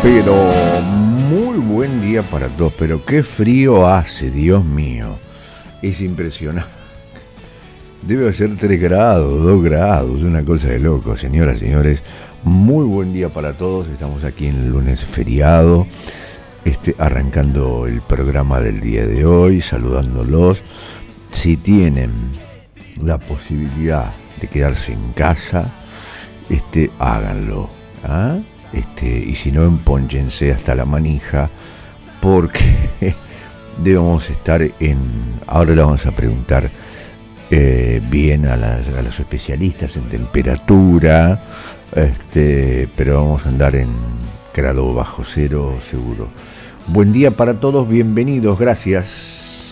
Pero muy buen día para todos, pero qué frío hace, Dios mío, es impresionante. Debe ser 3 grados, 2 grados, una cosa de loco, señoras y señores. Muy buen día para todos, estamos aquí en el lunes feriado, arrancando el programa del día de hoy, saludándolos. Si tienen la posibilidad de quedarse en casa, háganlo, ¿ah? Y si no, empónchense hasta la manija, porque debemos estar ahora le vamos a preguntar bien a los especialistas en temperatura, pero vamos a andar en grado bajo cero seguro. Buen día para todos, bienvenidos, gracias.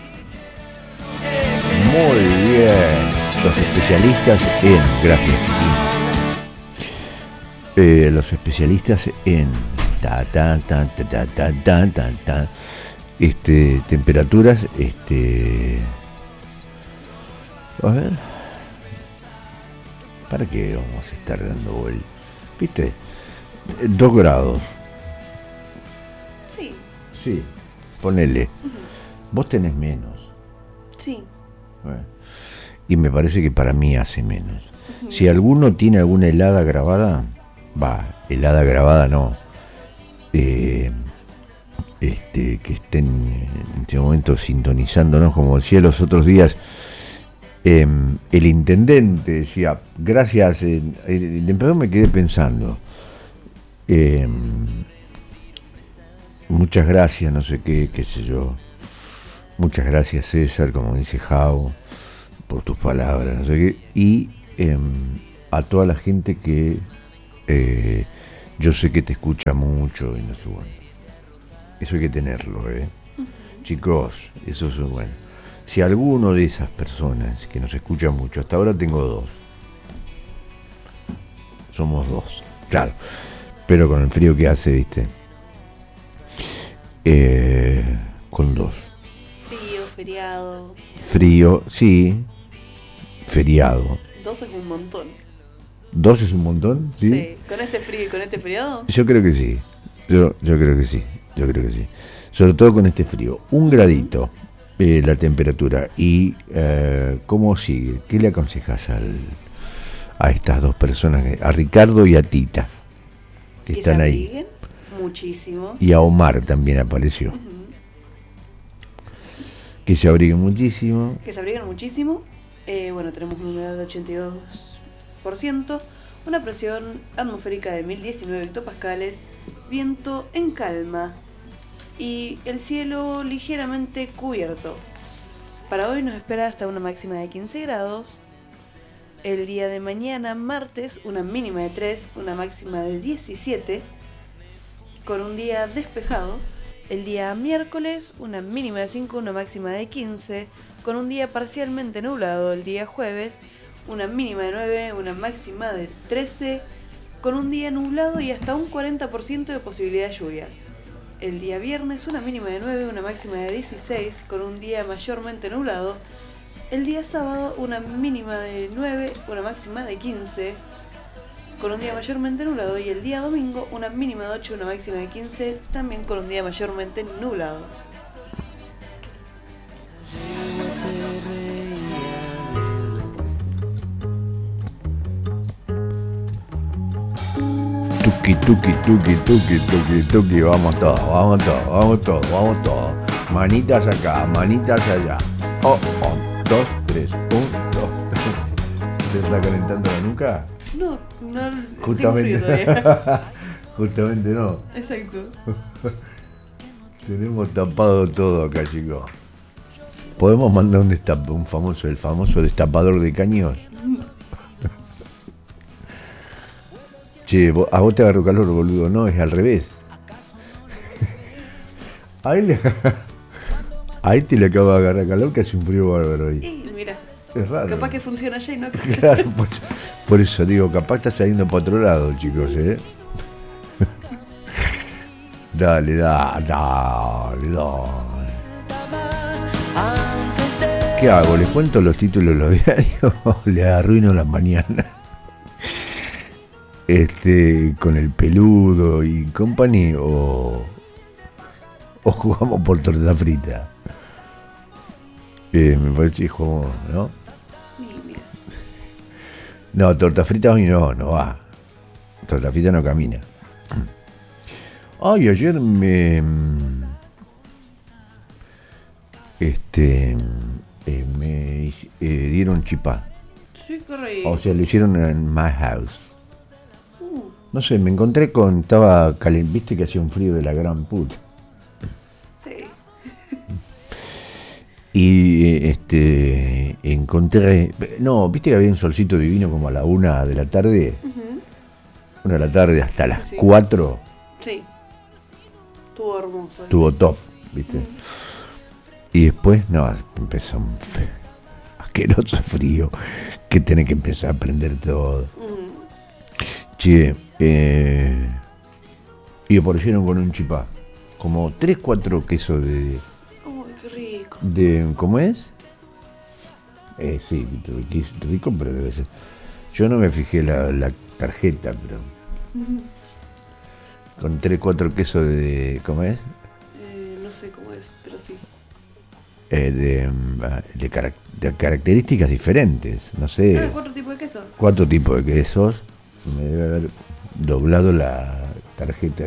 Muy bien, los especialistas gracias. Los especialistas en temperaturas, a ver, ¿para qué vamos a estar dando vuelta? ¿Viste? 2 grados. Sí, ponele. Uh-huh. Vos tenés menos. Sí. Bueno, y me parece que para mí hace menos. Uh-huh. Si alguno tiene alguna helada grabada, helada grabada no, que estén en este momento sintonizándonos, como decía los otros días, el intendente decía, gracias, empezó, me quedé pensando, muchas gracias, no sé qué sé yo, muchas gracias César, como dice Jau, por tus palabras, no sé qué, y a toda la gente que yo sé que te escucha mucho y no sé, bueno, eso hay que tenerlo, uh-huh. Chicos, eso es bueno. Si alguno de esas personas que nos escucha mucho, hasta ahora tengo 2, somos 2, claro, pero con el frío que hace, viste, con 2. Frío, sí, feriado. 2 es un montón. 2 es un montón, ¿sí? Sí, con este frío y con este feriado. Yo creo que sí. Yo creo que sí. Sobre todo con este frío. 1 gradito la temperatura. Y ¿cómo sigue? ¿Qué le aconsejas a estas 2 personas, a Ricardo y a Tita, que están ahí? Muchísimo. Y a Omar también apareció. Uh-huh. Que se abriguen muchísimo. Bueno, tenemos una humedad de 82%, una presión atmosférica de 1019 hectopascales, viento en calma y el cielo ligeramente cubierto. Para hoy nos espera hasta una máxima de 15 grados. El día de mañana, martes, una mínima de 3, una máxima de 17, con un día despejado. El día miércoles, una mínima de 5, una máxima de 15, con un día parcialmente nublado. El día jueves, una mínima de 9, una máxima de 13, con un día nublado y hasta un 40% de posibilidad de lluvias. El día viernes, una mínima de 9, una máxima de 16, con un día mayormente nublado. El día sábado, una mínima de 9, una máxima de 15, con un día mayormente nublado. Y el día domingo, una mínima de 8, una máxima de 15, también con un día mayormente nublado. Tuki, vamos todos. Manitas acá, manitas allá. 2, 3, 1, 2. ¿Te está calentando la nuca? No, justamente. Justamente no. Exacto. Tenemos tapado todo acá, chicos. ¿Podemos mandar el famoso destapador de caños? Che, a vos te agarró calor, boludo, no, es al revés. A este le acaba de agarrar calor, que hace un frío bárbaro ahí. Mira, es raro. Capaz que funciona allá y no. Claro, por eso digo, capaz está saliendo para otro lado, chicos, Dale. ¿Qué hago? ¿Les cuento los títulos de los diarios o les arruino la mañana? con el peludo y company o jugamos por torta frita. Me parece que jugamos, ¿no? No, torta frita hoy no va. Torta frita no camina. Ay, ayer me dieron chipá. Sí, qué rico. O sea, lo hicieron en my house. No sé, me encontré estaba caliente, viste que hacía un frío de la gran puta. Sí. Y encontré, no, viste que había un solcito divino como a la 1 de la tarde. 1 de la tarde hasta las 4. Sí. Estuvo hermoso. Estuvo top, viste. Y después, no, empezó un asqueroso frío que tenés que empezar a aprender todo. Che, y aparecieron con un chipá, como 3-4 quesos de... ¡Uy, qué rico! ¿Cómo es? Sí, rico, pero debe ser. Yo no me fijé la tarjeta, pero... Con 3-4 quesos de... ¿Cómo es? No sé cómo es, pero sí. De características diferentes, no sé. 4 tipos de queso. 4 tipos de quesos. Me debe haber doblado la tarjeta.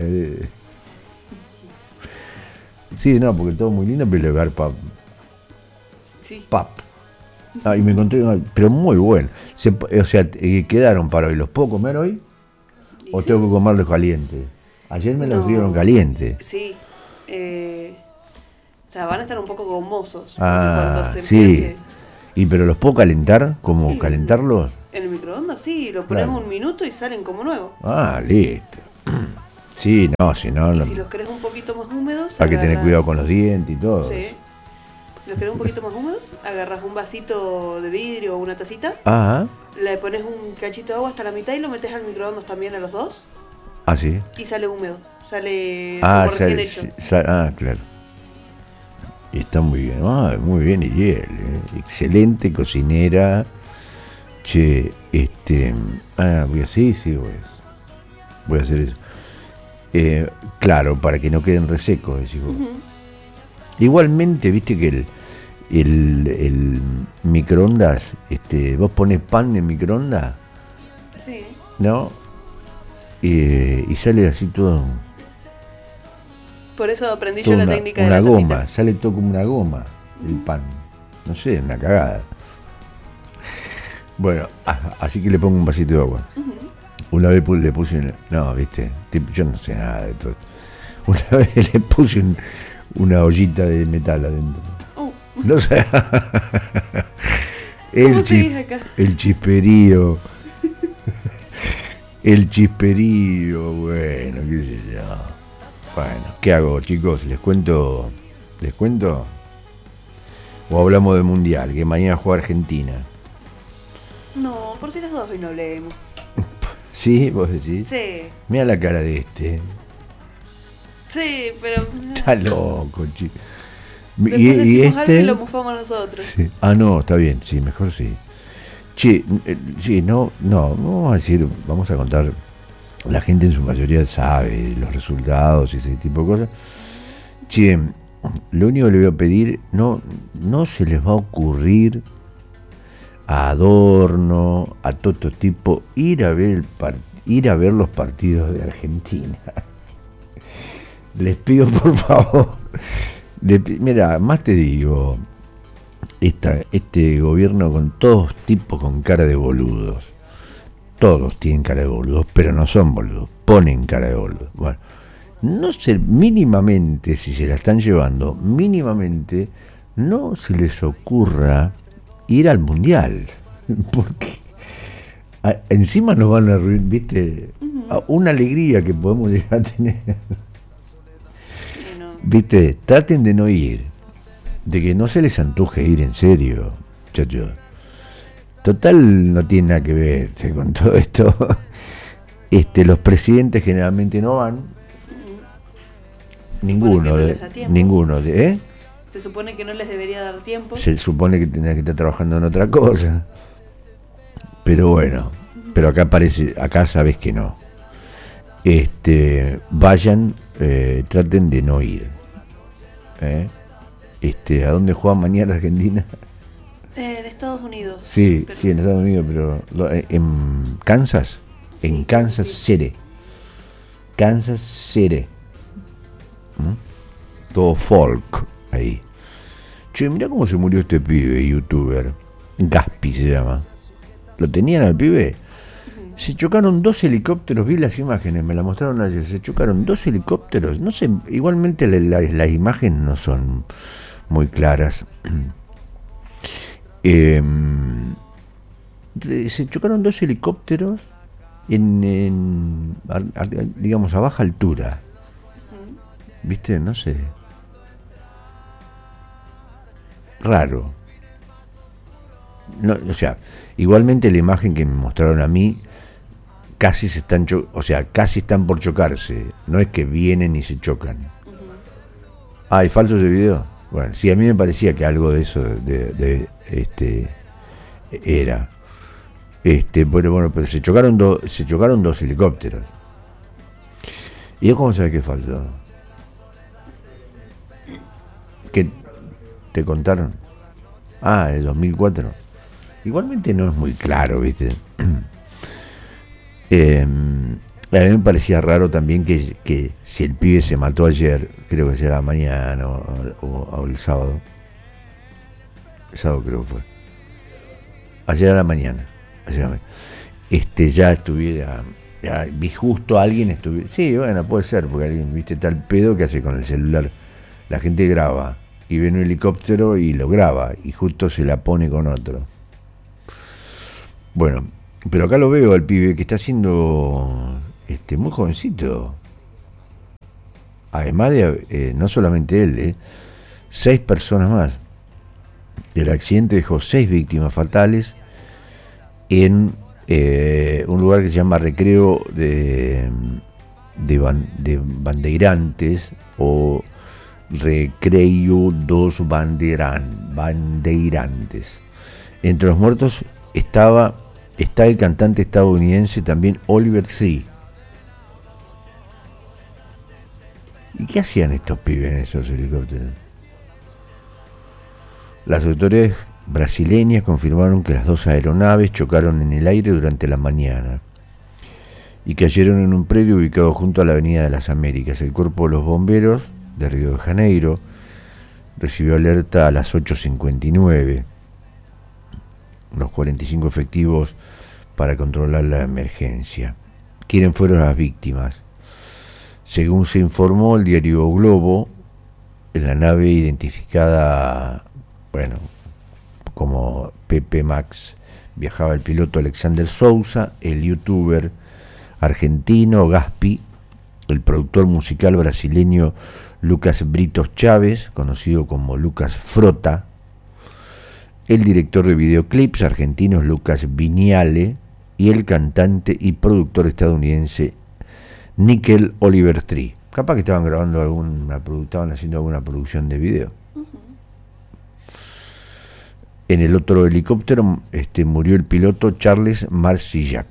Sí, no, porque todo muy lindo, pero le voy a dar Sí. pap. Y me encontré, pero muy bueno. O sea, quedaron para hoy. ¿Los puedo comer hoy? ¿O tengo que comerlos calientes? Ayer me los dieron calientes. Sí. O sea, van a estar un poco gomosos. Ah, cuando se sí. empiece. ¿Pero los puedo calentar? ¿Cómo Sí. calentarlos? En el microondas, sí. Lo ponemos Claro. 1 minuto y salen como nuevos. Ah, listo. Sí, no, si no... Y si los querés un poquito más húmedos... Hay que tener agarrás- cuidado con los dientes y todo. Sí. Si los querés un poquito más húmedos, agarras un vasito de vidrio o una tacita, Ah, le pones un cachito de agua hasta la mitad y lo metes al microondas también a los dos sí. y sale húmedo. Sale como recién hecho. Claro. Y está muy bien. Muy bien, Iriel. Excelente cocinera. Che, voy a hacer eso. Claro, para que no queden resecos, decís vos. Igualmente, viste que el microondas, vos pones pan en microondas, Sí. ¿no? Y sale así todo, Por eso aprendí yo toda la técnica de una la goma, tacita. sale todo como una goma el pan. No sé, una cagada. Bueno, así que le pongo un vasito de agua. Una vez le puse, no, viste, yo no sé nada de todo. Una vez le puse una ollita de metal adentro. No sé. ¿Cómo se dice acá? El chisperío. El chisperío, bueno, qué sé yo. Bueno, ¿qué hago, chicos? ¿Les cuento? ¿O hablamos del Mundial? Que mañana juega Argentina. No, por si las dos hoy no hablemos. ¿Sí? ¿Vos decís? Sí, Mira la cara de este. sí, pero... Está loco, chico. Después decimos algo y lo mufamos nosotros. Sí. No, está bien, sí, mejor sí. Che, sí, no, vamos a decir, vamos a contar, la gente en su mayoría sabe los resultados y ese tipo de cosas. Che, lo único que le voy a pedir, no se les va a ocurrir a Adorno, a todo tipo, ir a ver los partidos de Argentina. Les pido por favor. Mira, más te digo, este gobierno con todos tipos con cara de boludos. Todos tienen cara de boludos, pero no son boludos, ponen cara de boludos. Bueno, no sé, mínimamente, si se la están llevando, mínimamente no se les ocurra ir al Mundial. Porque encima nos van a arruinar, ¿viste? Una alegría que podemos llegar a tener. Viste, traten de no ir, de que no se les antoje ir en serio, muchachos. Total, no tiene nada que ver con todo esto. Los presidentes generalmente no van. Ninguno, Se supone que no les debería dar tiempo. Se supone que tendría que estar trabajando en otra cosa. Pero bueno, pero acá parece, acá sabes que no. Vayan, traten de no ir. ¿A dónde juega mañana Argentina? En Estados Unidos. Sí, pero... sí, en Estados Unidos, pero en Kansas, sí, en Kansas City. Kansas City. Todo folk ahí. Che, mirá cómo se murió este pibe, youtuber. Gaspi se llama. ¿Lo tenían al pibe? Se chocaron 2 helicópteros, vi las imágenes, me las mostraron ayer. Se chocaron 2 helicópteros. No sé, igualmente las imágenes no son muy claras. Se chocaron 2 helicópteros digamos, a baja altura. ¿Viste? No sé. Raro. No, o sea, igualmente la imagen que me mostraron a mí, casi casi están por chocarse. No es que vienen y se chocan. ¿Hay falso ese video? Bueno, sí, a mí me parecía que algo de eso era. Bueno, pero se chocaron 2 helicópteros. ¿Y cómo sabes que es falso? ¿Qué te contaron? Ah, de 2004. Igualmente no es muy claro, ¿viste? A mí me parecía raro también que si el pibe se mató ayer, creo que será mañana o el sábado. El sábado creo que fue. Ayer a la mañana. Ya estuviera. Ya vi justo a alguien estuviera. Sí, bueno, puede ser, porque alguien, viste, tal pedo que hace con el celular. La gente graba y ve un helicóptero y lo graba y justo se la pone con otro. Bueno, pero acá lo veo al pibe que está siendo muy jovencito. Además de, no solamente él, 6 personas más. El accidente dejó 6 víctimas fatales en un lugar que se llama Recreo de Bandeirantes o Recreio dos Bandeirantes. Entre los muertos está el cantante estadounidense también Oliver C. ¿Y qué hacían estos pibes en esos helicópteros? Las autoridades brasileñas confirmaron que las 2 aeronaves chocaron en el aire durante la mañana y cayeron en un predio ubicado junto a la Avenida de las Américas. El cuerpo de los bomberos de Río de Janeiro recibió alerta a las 8:59. Unos 45 efectivos para controlar la emergencia. ¿Quiénes fueron las víctimas? Según se informó el diario Globo, en la nave identificada, como Pepe Max, viajaba el piloto Alexander Sousa, el youtuber argentino Gaspi, el productor musical brasileño Lucas Britos Chávez, conocido como Lucas Frota, el director de videoclips argentinos Lucas Viñale y el cantante y productor estadounidense Nickel Oliver Tree. Capaz que estaban grabando estaban haciendo alguna producción de video. En el otro helicóptero murió el piloto Charles Marcillac.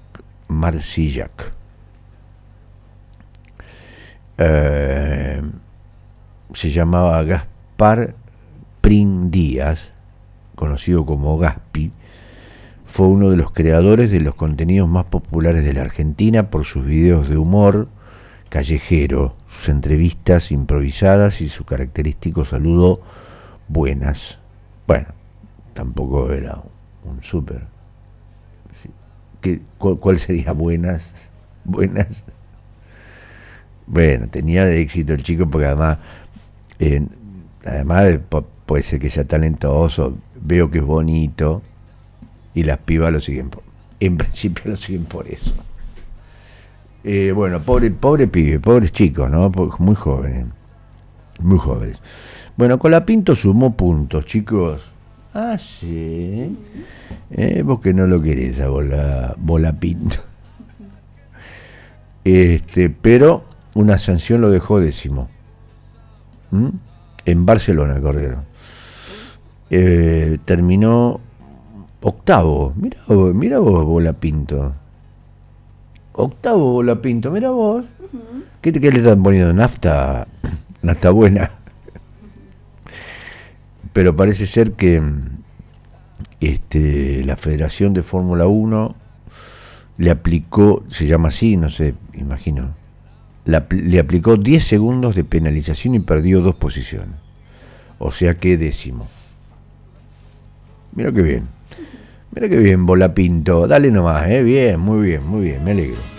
Se llamaba Gaspar Prim Díaz, conocido como Gaspi. Fue uno de los creadores de los contenidos más populares de la Argentina por sus videos de humor callejero, sus entrevistas improvisadas y su característico saludo buenas. Bueno, tampoco era un súper. ¿Cuál sería buenas? Buenas. Bueno, tenía de éxito el chico porque además puede ser que sea talentoso, veo que es bonito y las pibas lo siguen en principio lo siguen por eso. Pobre pibe, pobres chicos, ¿no? Muy jóvenes. Bueno, Colapinto sumó puntos, chicos. Ah, sí. Vos que no lo querés a Bola Pinto. Pero una sanción lo dejó 10º. En Barcelona corrieron. Terminó 8º. Mirá vos, Bola Pinto. octavo Volapinto, mira vos. ¿Qué le están poniendo? Nafta buena. Pero parece ser que la Federación de Fórmula 1 le aplicó, se llama así, no sé, imagino, le aplicó 10 segundos de penalización y perdió 2 posiciones. O sea que 10º. Mira qué bien, Volapinto, dale nomás, bien, muy bien, me alegro.